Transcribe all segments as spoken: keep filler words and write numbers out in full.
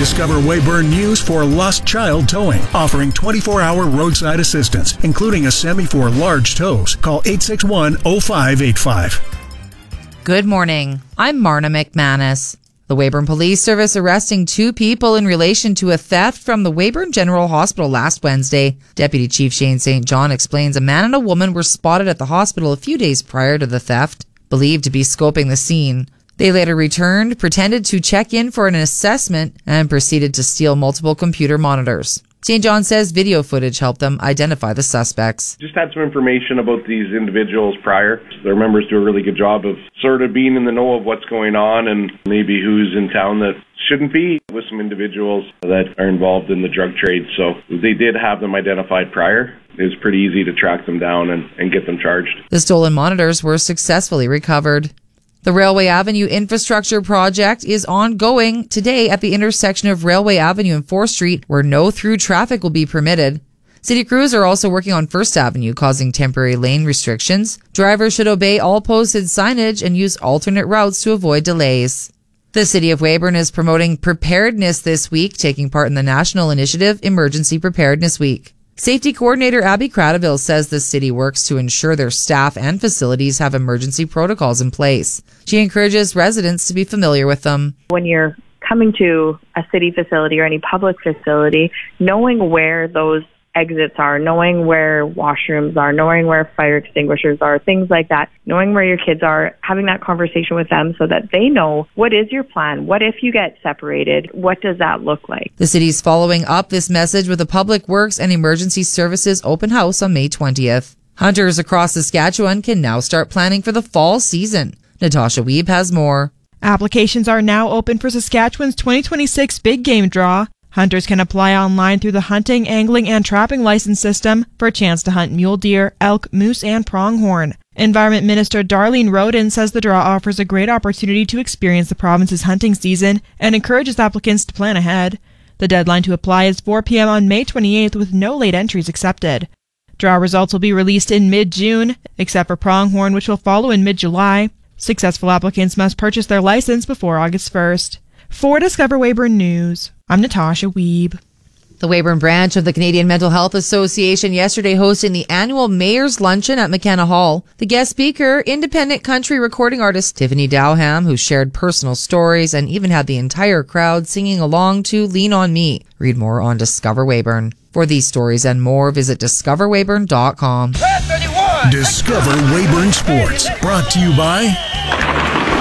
Discover Weyburn News for Lost Child Towing, offering twenty-four hour roadside assistance, including a semi for large tows. Call eight six one, oh five eight five. Good morning. I'm Marna McManus. The Weyburn Police Service arresting two people in relation to a theft from the Weyburn General Hospital last Wednesday. Deputy Chief Shane Saint John explains a man and a woman were spotted at the hospital a few days prior to the theft, believed to be scoping the scene. They later returned, pretended to check in for an assessment, and proceeded to steal multiple computer monitors. Saint John says video footage helped them identify the suspects. Just had some information about these individuals prior. Their members do a really good job of sort of being in the know of what's going on and maybe who's in town that shouldn't be, with some individuals that are involved in the drug trade. So they did have them identified prior. It was pretty easy to track them down and, and get them charged. The stolen monitors were successfully recovered. The Railway Avenue infrastructure project is ongoing today at the intersection of Railway Avenue and fourth Street, where no through traffic will be permitted. City crews are also working on First Avenue, causing temporary lane restrictions. Drivers should obey all posted signage and use alternate routes to avoid delays. The City of Weyburn is promoting preparedness this week, taking part in the national initiative Emergency Preparedness Week. Safety Coordinator Abby Cradaville says the city works to ensure their staff and facilities have emergency protocols in place. She encourages residents to be familiar with them. When you're coming to a city facility or any public facility, knowing where those exits are, knowing where washrooms are, knowing where fire extinguishers are, things like that, knowing where your kids are, having that conversation with them so that they know what is your plan, what if you get separated, what does that look like. The city's following up this message with a Public Works and Emergency Services open house on May twentieth. Hunters across Saskatchewan can now start planning for the fall season. Natasha Wiebe has more. Applications are now open for Saskatchewan's twenty twenty-six Big Game Draw. Hunters can apply online through the hunting, angling, and trapping license system for a chance to hunt mule deer, elk, moose, and pronghorn. Environment Minister Darlene Roden says the draw offers a great opportunity to experience the province's hunting season and encourages applicants to plan ahead. The deadline to apply is four p.m. on May twenty-eighth with no late entries accepted. Draw results will be released in mid-June, except for pronghorn, which will follow in mid-July. Successful applicants must purchase their license before August first. For Discover Weyburn News, I'm Natasha Wiebe. The Weyburn branch of the Canadian Mental Health Association yesterday hosting the annual Mayor's Luncheon at McKenna Hall. The guest speaker, independent country recording artist Tiffany Dowham, who shared personal stories and even had the entire crowd singing along to Lean on Me. Read more on Discover Weyburn. For these stories and more, visit discover weyburn dot com. Discover Weyburn Sports, brought to you by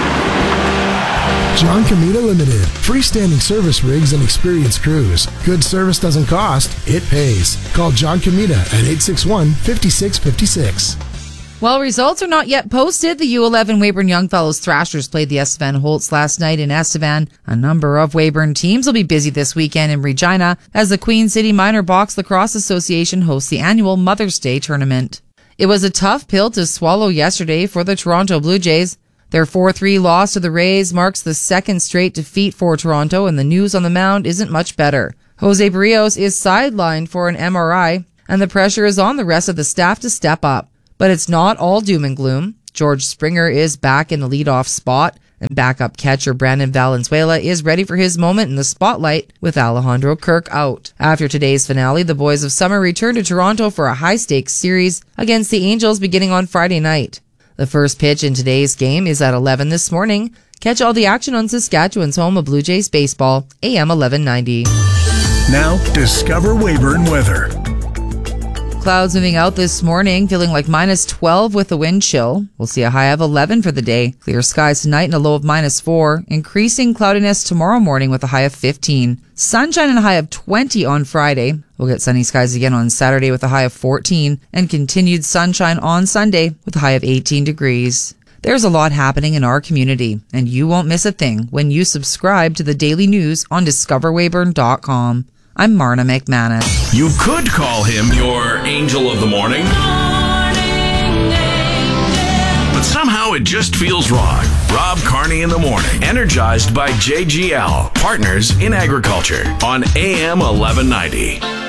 John Comita Limited. Freestanding service rigs and experienced crews. Good service doesn't cost, it pays. Call John Comita at eight six one, five six five six. While results are not yet posted, the U eleven Weyburn Youngfellows Thrashers played the Estevan Holtz last night in Estevan. A number of Weyburn teams will be busy this weekend in Regina as the Queen City Minor Box Lacrosse Association hosts the annual Mother's Day tournament. It was a tough pill to swallow yesterday for the Toronto Blue Jays. Their four three loss to the Rays marks the second straight defeat for Toronto, and the news on the mound isn't much better. Jose Barrios is sidelined for an M R I, and the pressure is on the rest of the staff to step up. But it's not all doom and gloom. George Springer is back in the leadoff spot, and backup catcher Brandon Valenzuela is ready for his moment in the spotlight with Alejandro Kirk out. After today's finale, the Boys of Summer return to Toronto for a high-stakes series against the Angels beginning on Friday night. The first pitch in today's game is at eleven this morning. Catch all the action on Saskatchewan's home of Blue Jays baseball, A M eleven ninety. Now, Discover Weyburn weather. Clouds moving out this morning, feeling like minus twelve with the wind chill. We'll see a high of eleven for the day. Clear skies tonight and a low of minus four. Increasing cloudiness tomorrow morning with a high of fifteen. Sunshine and a high of twenty on Friday. We'll get sunny skies again on Saturday with a high of fourteen. And continued sunshine on Sunday with a high of eighteen degrees. There's a lot happening in our community, and you won't miss a thing when you subscribe to the daily news on discover weyburn dot com. I'm Marna McManus. You could call him your angel of the morning, but somehow it just feels wrong. Rob Carney in the morning, energized by J G L, Partners in Agriculture, on A M eleven ninety.